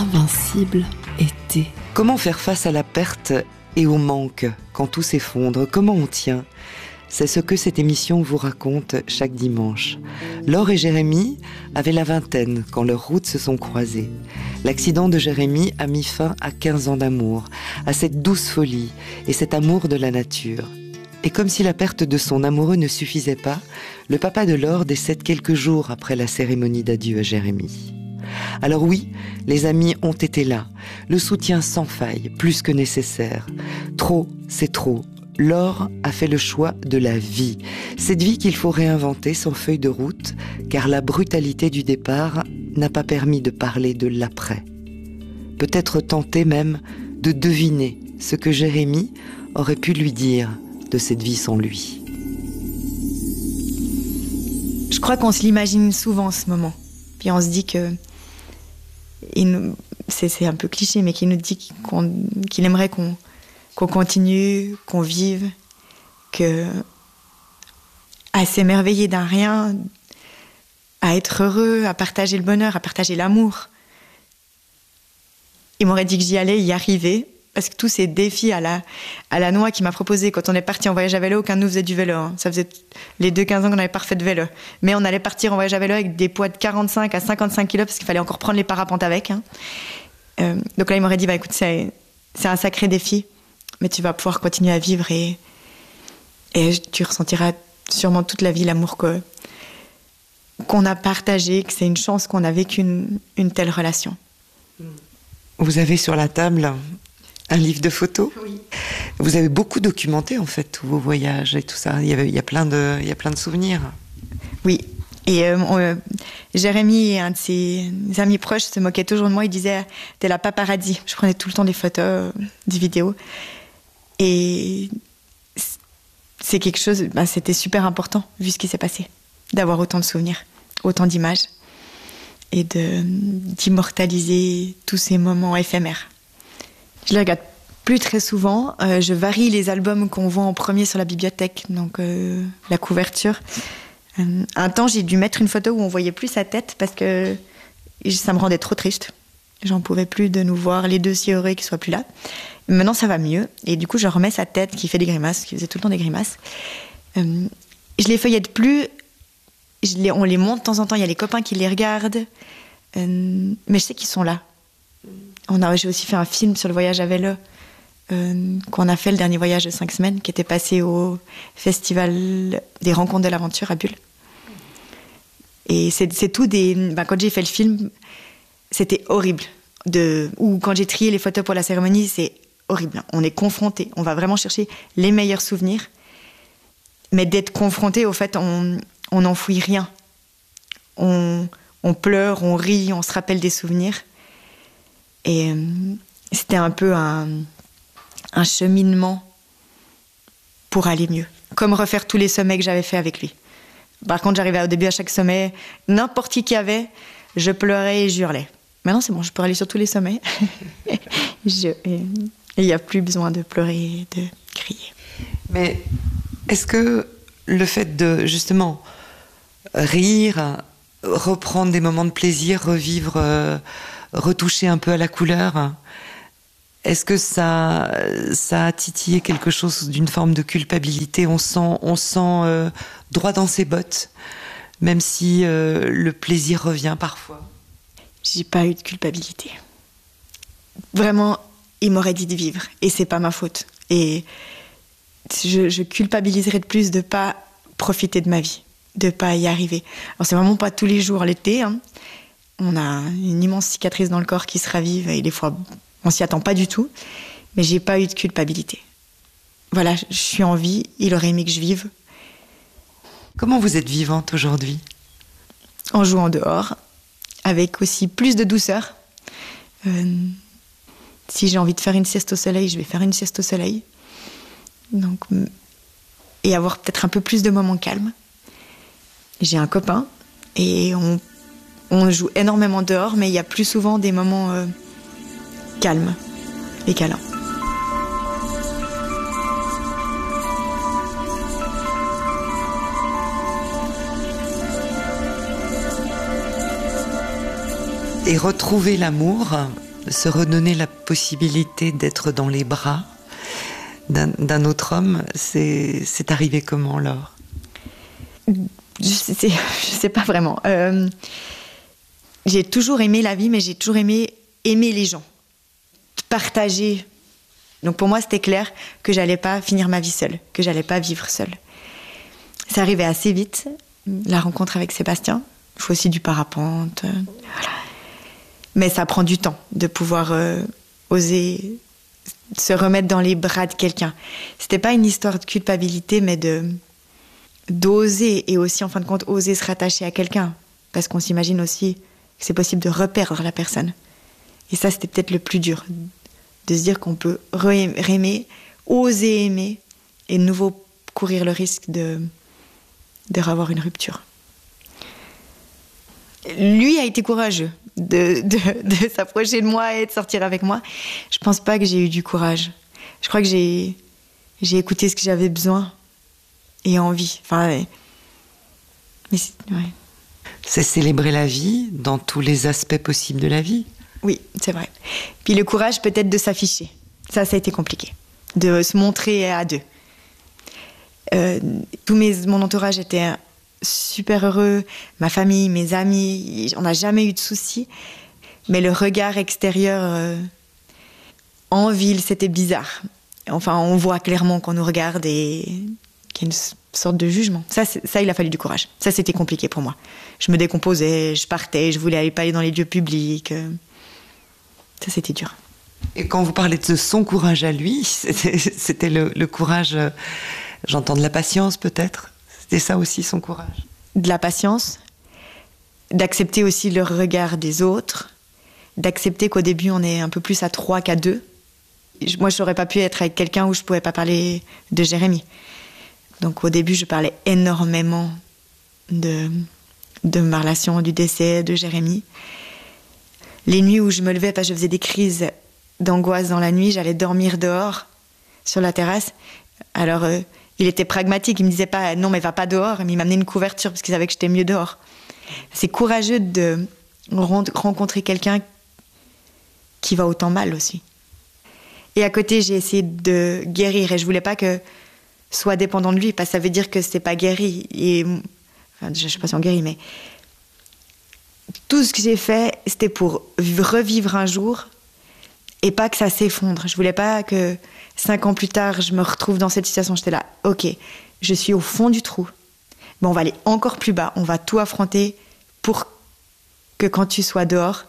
invincible été. Comment faire face à la perte et au manque quand tout s'effondre? Comment on tient? C'est ce que cette émission vous raconte chaque dimanche. Laure et Jérémy avaient la vingtaine quand leurs routes se sont croisées. L'accident de Jérémy a mis fin à 15 ans d'amour, à cette douce folie et cet amour de la nature. Et comme si la perte de son amoureux ne suffisait pas, le papa de Laure décède quelques jours après la cérémonie d'adieu à Jérémy. Alors oui, les amis ont été là, le soutien sans faille, plus que nécessaire. Trop, c'est trop. Laure a fait le choix de la vie, cette vie qu'il faut réinventer sans feuille de route, car la brutalité du départ n'a pas permis de parler de l'après. Peut-être tenter même de deviner ce que Jérémy aurait pu lui dire de cette vie sans lui. Je crois qu'on se l'imagine souvent ce moment, puis on se dit que c'est un peu cliché, mais qu'il nous dit qu'il aimerait qu'on continue, qu'on vive, à s'émerveiller d'un rien, à être heureux, à partager le bonheur, à partager l'amour. Il m'aurait dit que j'y allais y arriver, parce que tous ces défis à la noix qu'il m'a proposé quand on est parti en voyage à vélo, aucun de nous faisait du vélo. Hein. Ça faisait les 15 ans qu'on n'avait pas refait de vélo. Mais on allait partir en voyage à vélo avec des poids de 45 à 55 kilos, parce qu'il fallait encore prendre les parapentes avec. Hein. Donc là, il m'aurait dit, écoute, c'est un sacré défi, mais tu vas pouvoir continuer à vivre et tu ressentiras sûrement toute la vie l'amour qu'on a partagé, que c'est une chance qu'on a vécu une telle relation. Vous avez sur la table un livre de photos. Oui. Vous avez beaucoup documenté en fait tous vos voyages et tout ça. Il y a plein de souvenirs. Oui. Et Jérémy, un de ses amis proches, se moquait toujours de moi. Il disait « T'es la paparazzi ». Je prenais tout le temps des photos, des vidéos. Et c'est quelque chose, c'était super important, vu ce qui s'est passé, d'avoir autant de souvenirs, autant d'images, et d'immortaliser tous ces moments éphémères. Je les regarde plus très souvent. Je varie les albums qu'on voit en premier sur la bibliothèque, donc la couverture. Un temps, j'ai dû mettre une photo où on voyait plus sa tête parce que ça me rendait trop triste. J'en pouvais plus de nous voir les deux si heureux qu'ils soient plus là. Maintenant, ça va mieux. Et du coup, je remets sa tête qui fait des grimaces, qui faisait tout le temps des grimaces. Je les feuillette plus. On les monte de temps en temps. Il y a les copains qui les regardent. Mais je sais qu'ils sont là. J'ai aussi fait un film sur le voyage à vélo qu'on a fait, le dernier voyage de 5 semaines, qui était passé au festival des rencontres de l'aventure à Bulle. Et c'est tout quand j'ai fait le film, c'était horrible. Ou quand j'ai trié les photos pour la cérémonie, c'est horrible. On est confrontés. On va vraiment chercher les meilleurs souvenirs. Mais d'être confronté, au fait, on n'enfouit rien. On pleure, on rit, on se rappelle des souvenirs. Et c'était un peu un cheminement pour aller mieux. Comme refaire tous les sommets que j'avais fait avec lui. Par contre, j'arrivais au début à chaque sommet, n'importe qui qu'il y avait, je pleurais et je hurlais. Maintenant, c'est bon, je peux aller sur tous les sommets. Il n'y a plus besoin de pleurer et de crier. Mais est-ce que le fait de, justement, rire, reprendre des moments de plaisir, revivre, retoucher un peu à la couleur, est-ce que ça a titillé quelque chose d'une forme de culpabilité? On sent droit dans ses bottes, même si le plaisir revient parfois. J'ai pas eu de culpabilité. Vraiment, il m'aurait dit de vivre, et c'est pas ma faute. Et je culpabiliserais de plus de pas profiter de ma vie, de pas y arriver. Alors c'est vraiment pas tous les jours l'été. Hein. On a une immense cicatrice dans le corps qui se ravive, et des fois on s'y attend pas du tout. Mais j'ai pas eu de culpabilité. Voilà, je suis en vie. Il aurait aimé que je vive. Comment vous êtes vivante aujourd'hui? En jouant dehors, avec aussi plus de douceur. Si j'ai envie de faire une sieste au soleil, je vais faire une sieste au soleil. Donc, et avoir peut-être un peu plus de moments calmes. J'ai un copain et on joue énormément dehors, mais il y a plus souvent des moments calmes et câlins. Et retrouver l'amour, se redonner la possibilité d'être dans les bras d'un autre homme, c'est arrivé comment, Laure? Je sais pas vraiment. J'ai toujours aimé la vie, mais j'ai toujours aimé les gens, partager. Donc pour moi, c'était clair que j'allais pas finir ma vie seule, que j'allais pas vivre seule. C'est arrivé assez vite, la rencontre avec Sébastien. Il faut aussi du parapente. Voilà. Mais ça prend du temps de pouvoir oser se remettre dans les bras de quelqu'un. C'était pas une histoire de culpabilité, mais d'oser, et aussi en fin de compte oser se rattacher à quelqu'un, parce qu'on s'imagine aussi que c'est possible de reperdre la personne. Et ça, c'était peut-être le plus dur, de se dire qu'on peut aimer, oser aimer, et de nouveau courir le risque de revoir une rupture. Lui a été courageux de s'approcher de moi et de sortir avec moi. Je pense pas que j'ai eu du courage. Je crois que j'ai écouté ce que j'avais besoin et envie. Enfin, mais ouais. C'est célébrer la vie dans tous les aspects possibles de la vie. Oui, c'est vrai. Puis le courage peut-être de s'afficher. Ça a été compliqué. De se montrer à deux. Mon entourage était super heureux, ma famille, mes amis, on n'a jamais eu de soucis. Mais le regard extérieur en ville, c'était bizarre. Enfin, on voit clairement qu'on nous regarde et qu'il y a une sorte de jugement. Ça, il a fallu du courage. Ça, c'était compliqué pour moi. Je me décomposais, je partais, je voulais aller pas aller dans les lieux publics. Ça, c'était dur. Et quand vous parlez de son courage à lui, c'était le courage, j'entends de la patience peut-être. C'était ça aussi son courage. De la patience, d'accepter aussi le regard des autres, d'accepter qu'au début on est un peu plus à 3 qu'à 2. Moi, je n'aurais pas pu être avec quelqu'un où je ne pouvais pas parler de Jérémy. Donc au début, je parlais énormément de ma relation, du décès de Jérémy. Les nuits où je me levais parce que je faisais des crises d'angoisse dans la nuit, j'allais dormir dehors, sur la terrasse. Alors... il était pragmatique, il me disait pas non mais va pas dehors, mais il m'amenait une couverture parce qu'il savait que j'étais mieux dehors. C'est courageux de rencontrer quelqu'un qui va autant mal aussi. Et à côté, j'ai essayé de guérir et je voulais pas que soit dépendant de lui, parce que ça veut dire que c'est pas guéri. Et enfin, je sais pas si on guérit, mais tout ce que j'ai fait, c'était pour revivre un jour et pas que ça s'effondre. Je voulais pas que 5 ans plus tard, je me retrouve dans cette situation. J'étais là, ok, je suis au fond du trou. Mais on va aller encore plus bas. On va tout affronter pour que quand tu sois dehors,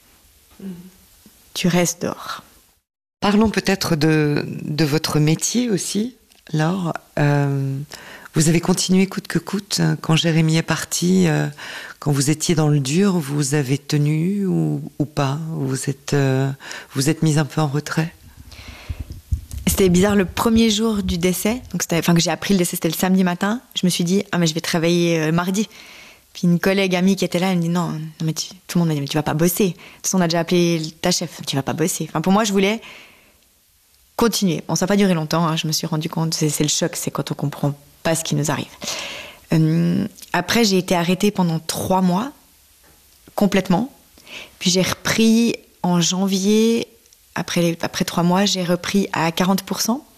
tu restes dehors. Parlons peut-être de votre métier aussi, Laure. Vous avez continué coûte que coûte. Quand Jérémy est parti, quand vous étiez dans le dur, vous avez tenu ou pas? Vous êtes mise un peu en retrait? C'était bizarre, le premier jour du décès, que j'ai appris le décès, c'était le samedi matin. Je me suis dit, ah mais je vais travailler mardi. Puis une collègue amie qui était là, elle me dit non mais tout le monde m'a dit mais tu vas pas bosser. De toute façon, on a déjà appelé ta chef, tu vas pas bosser. Enfin, pour moi, je voulais continuer. Bon, ça n'a pas duré longtemps, hein, je me suis rendu compte, c'est le choc, c'est quand on comprend pas ce qui nous arrive. Après, j'ai été arrêtée pendant 3 mois, complètement. Puis j'ai repris en janvier, après 3 mois, j'ai repris à 40%.